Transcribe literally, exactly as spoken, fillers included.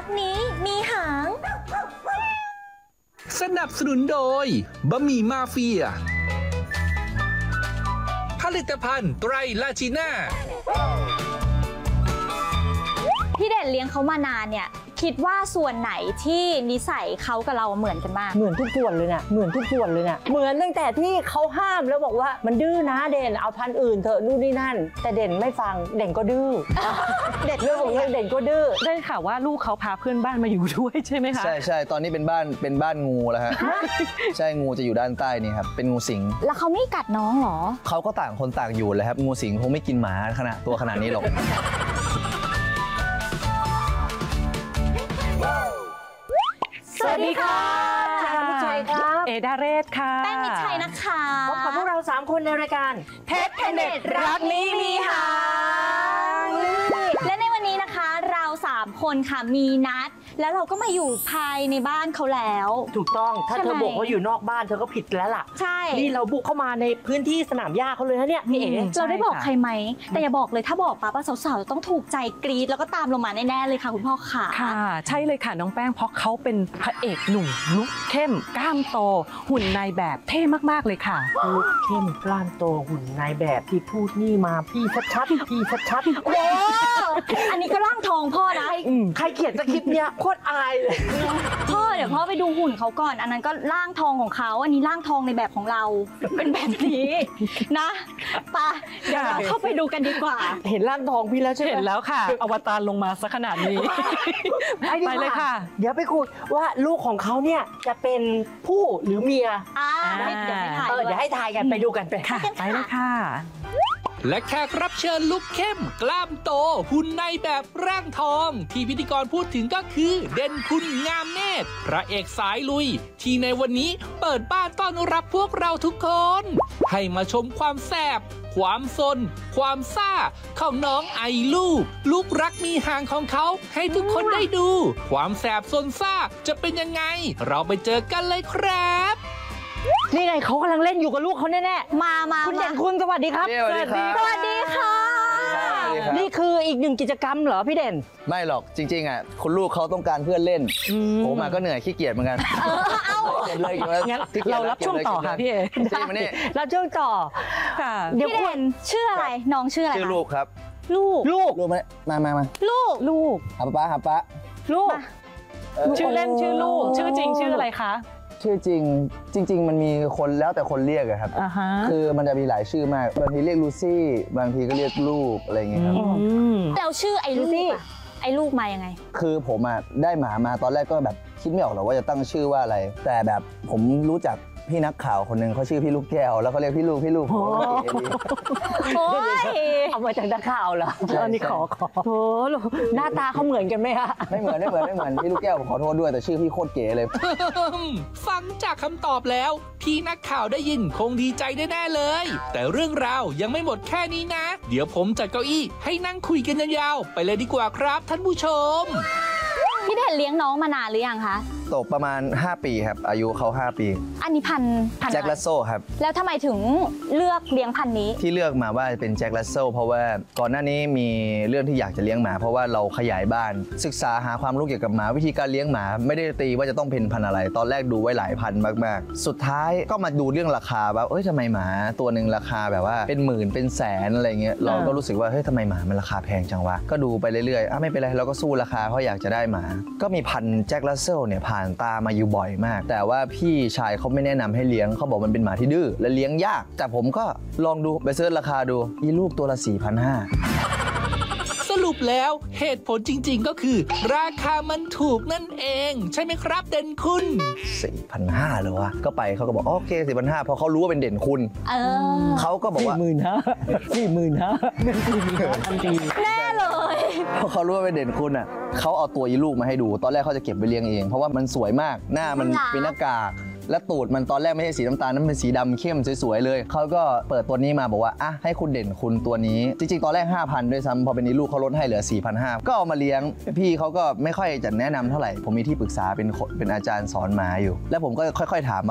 กนี้มีหางสนับสนุนโดยบะหมี่มาเฟียผลิตภัณฑ์ไตรลาจีน่าพี่เด่นเลี้ยงเขามานานเนี่ยคิดว่าส่วนไหนที่นิสัยเขากับเราเหมือนกันมากเหมือนทุกส่วนเลยเนี่ยเหมือนทุกส่วนเลยเนี่ยเหมือนตั้งแต่ที่เขาห้ามแล้วบอกว่ามันดื้อนะเด่นเอาพันธุ์อื่นเถอะนู่นนี่นั่นแต่เด่นไม่ฟังเด่นก็ดื้อเด่นเรื่องของเรื่องเด่นก็ดื้อได้ข่าวว่าลูกเขาพาเพื่อนบ้านมาอยู่ด้วยใช่ไหมคะใช่ใช่ตอนนี้เป็นบ้านเป็นบ้านงูแล้วฮะใช่งูจะอยู่ด้านใต้นี่ครับเป็นงูสิงแล้วเขาไม่กัดน้องหรอเขาก็ต่างคนต่างอยู่เลยครับงูสิงคงไม่กินหมาขนาดตัวขนาดนี้หรอกสวัสดีค่ะมิชัยครับเอดาเรศค่ะแป้งมิชัยนะคะพบกับพวกเราสามคนในรายการเพชรเพเนตรักนี้มีหางและในวันนี้นะคะเราสามคนค่ะมีนัดแล้วเราก็มาอยู่ภายในบ้านเขาแล้วถูกต้องถ้าเธอบอกว่าอยู่นอกบ้านเธอก็ผิดแล้วล่ะใช่นี่เราบุกเข้ามาในพื้นที่สนามหญ้าเขาเลยนะเนี่ยพี่เอ๋เราได้บอกใครไหมแต่อย่าบอกเลยถ้าบอกปั๊บว่าสาวๆต้องถูกใจกรี๊ดแล้วก็ตามลงมาแน่ๆเลยค่ะคุณพ่อค่ะค่ะใช่เลยค่ะน้องแป้งเพราะเขาเป็นพระเอกหนุ่มลุคเข้มกล้ามโตหุ่นนายแบบเท่มากๆเลยค่ะลุคเข้มกล้ามโตหุ่นนายแบบที่พูดนี่มาพี่ชัดๆพี่ชัดๆโอ้อันนี้ก็ร่างทองพ่อนะใครเขียนสคริปต์เนี่ยโคตรอายเลยพ่อเดี๋ยวพ่อไปดูหุ่นเขาก่อนอันนั้นก็ร่างทองของเขาอันนี้ร่างทองในแบบของเราเป็นแบบนี้นะไปเดี๋ยวเราเข้าไปดูกันดีกว่าเห็นร่างทองพี่แล้วใช่ไหมเห็นแล้วค่ะอวตารลงมาซะขนาดนี้ไปเลยค่ะเดี๋ยวไปคุยว่าลูกของเขาเนี่ยจะเป็นผู้หรือเมียอ่าเดี๋ยวให้ถ่ายเดี๋ยวให้ถ่ายกันไปดูกันไปค่ะไปเลยค่ะและแขกรับเชิญลุคเข้มกล้ามโตหุ่นในแบบร่างทองที่พิธีกรพูดถึงก็คือเด่นคุณงามเนตรพระเอกสายลุยที่ในวันนี้เปิดบ้านต้อนรับพวกเราทุกคนให้มาชมความแซ่บความซนความซ่าของน้องไอลูกลูกรักมีหางของเขาให้ทุกคนได้ดูความแซ่บซนซ่าจะเป็นยังไงเราไปเจอกันเลยครับนี่ไงเขากำลังเล่นอยู่กับลูกเขาแน่ๆมามาคุณเด่นคุณสวัสดีครับสวัสดีครับสวัสดีค่ะนี่คืออีกหนึ่งกิจกรรมเหรอพี่เด่นไม่หรอกจริงๆอ่ะคุณลูกเขาต้องการเพื่อนเล่นผมมาก็เหนื่อยขี้เกียจเหมือนกันเออเอาเลยงั้นเรารับช่วงต่อค่ะพี่เอเราช่วงต่อค่ะพี่เด่นชื่ออะไรน้องชื่ออะไรชื่อลูกครับลูกลูกลูกมามามามาลูกลูกหาป้าหาป้าลูกชื่อเล่นชื่อลูกชื่อจริงชื่ออะไรคะชื่อจริงจริงๆมันมีคนแล้วแต่คนเรียกอะครับคือมันจะมีหลายชื่อมากบางทีเรียกลูซี่บางทีก็เรียกลูกอะไรอย่างเงี้ยครับแล้วชื่อไอ้ลูกไอ้ลูกมายังไงคือผมอะได้หมามาตอนแรกก็แบบคิดไม่ออกหรอกว่าจะตั้งชื่อว่าอะไรแต่แบบผมรู้จักพี่นักข่าวคนหนึ่งเขาชื่อพี่ลูกแก้วแล้วเขาเรียกพี่ลูกพี่ลูกผมก็เก๋ดีโอ้ยเอามาจากนักข่าวเหรออันนี้ขอขอโอ้หน้าตาเขาเหมือนกันไหมฮะไม่เหมือนไม่เหมือนไม่เหมือนพี่ลูกแก้วผมขอโทษด้วยแต่ชื่อพี่โคตรเก๋เลยฟังจากคำตอบแล้วพี่นักข่าวได้ยินคงดีใจแน่ๆเลยแต่เรื่องราวยังไม่หมดแค่นี้นะเดี๋ยวผมจัดเก้าอี้ให้นั่งคุยกันยาวๆไปเลยดีกว่าครับท่านผู้ชมพี่เด่นเลี้ยงน้องมานานหรือยังคะตกประมาณห้าปีครับอายุเขาห้าปีอันนี้พันพันแจ็คลัสโซ่ครับแล้วทำไมถึงเลือกเลี้ยงพันนี้ที่เลือกมาว่าเป็นแจ็คลัสโซ่เพราะว่าก่อนหน้านี้มีเรื่องที่อยากจะเลี้ยงหมาเพราะว่าเราขยายบ้านศึกษาหาความรู้เกี่ยวกับหมาวิธีการเลี้ยงหมาไม่ได้ตีว่าจะต้องเป็นพันอะไรตอนแรกดูไว้หลายพันมากๆสุดท้ายก็มาดูเรื่องราคาว่าเอ้ยทำไมหมาตัวหนึ่งราคาแบบว่าเป็นหมื่นเป็นแสนอะไรเงี้ยเราก็รู้สึกว่าเฮ้ยทำไมหมามันราคาแพงจังวะก็ดูไปเรื่อยๆอ่ะไม่เป็นไรเราก็สู้ราคาเพราะอยากจะได้หมาก็มีพันแจ็คลัสโซ่เนี่ยผ่านตามาอยู่บ่อยมากแต่ว่าพี่ชายเขาไม่แนะนำให้เลี้ยงเขาบอกมันเป็นหมาที่ดื้อและเลี้ยงยากแต่ผมก็ลองดูไปเสิร์ชราคาดูอีลูกตัวละ สี่พันห้าร้อยสรุปแล้วเหตุผลจริงๆก็คือราคามันถูกนั่นเองใช่ไหมครับเด่นคุณสี่พันห้าร้อย เลยวะก็ไปเขาก็บอกโอเค สี่พันห้าร้อย เพราะเขารู้ว่าเป็นเด่นคุณเออเขาก็บอกว่าสี่หมื่นห้าสี่หมื่นห้าสี่หมื่นห้าทันทีแน่เลยเพราะเขารู้ว่าเป็นเด่นคุณอ่ะเขาเอาตัวอีลูกมาให้ดูตอนแรกเขาจะเก็บไปเลี้ยงเองเพราะว่ามันสวยมากหน้ามันเป็นหน้ากากและตูดมันตอนแรกไม่ใช่สีน้ำตาลนั้นเป็นสีดำเข้มสวยๆเลยเขาก็เปิดตัวนี้มาบอกว่าอ่ะให้คุณเด่นคุณตัวนี้จริงๆตอนแรก ห้าพัน ด้วยซ้ำพอเป็นอีลูกเขาลดให้เหลือ สี่พันห้าร้อย ก็เอามาเลี้ยงพี่เขาก็ไม่ค่อยจะแนะนำเท่าไหร่ผมมีที่ปรึกษาเป็นเป็นอาจารย์สอนหมาอยู่แล้วผมก็ค่อยๆถาม